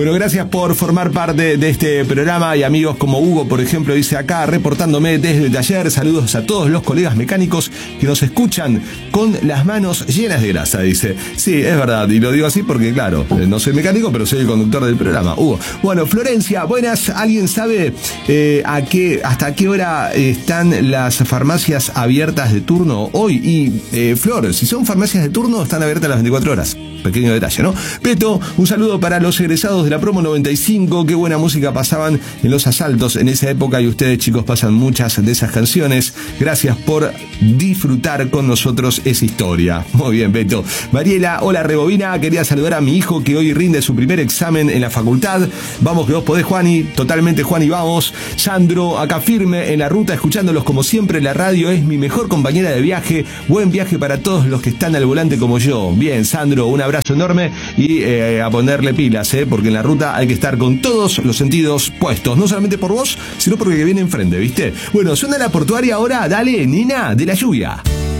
Bueno, gracias por formar parte de este programa y amigos como Hugo, por ejemplo, dice acá, reportándome desde el taller, saludos a todos los colegas mecánicos que nos escuchan con las manos llenas de grasa, dice. Sí, es verdad, y lo digo así porque, claro, no soy mecánico, pero soy el conductor del programa, Hugo. Bueno, Florencia, buenas, ¿alguien sabe hasta qué hora están las farmacias abiertas de turno hoy? Y, Flor, si son farmacias de turno, están abiertas las 24 horas. Pequeño detalle, ¿no? Peto, un saludo para los egresados de la promo 95. Qué buena música pasaban en los asaltos en esa época y ustedes, chicos, pasan muchas de esas canciones. Gracias por disfrutar con nosotros esa historia. Muy bien, Peto. Mariela, hola, Rebobina. Quería saludar a mi hijo que hoy rinde su primer examen en la facultad. Vamos que vos podés, Juani. Totalmente, Juani, vamos. Sandro, acá firme en la ruta, escuchándolos como siempre. La radio es mi mejor compañera de viaje. Buen viaje para todos los que están al volante como yo. Bien, Sandro, un abrazo enorme y a ponerle pilas, porque en la ruta hay que estar con todos los sentidos puestos, no solamente por vos, sino porque viene enfrente, ¿viste? Bueno, suena la portuaria ahora, dale, nena, de la lluvia.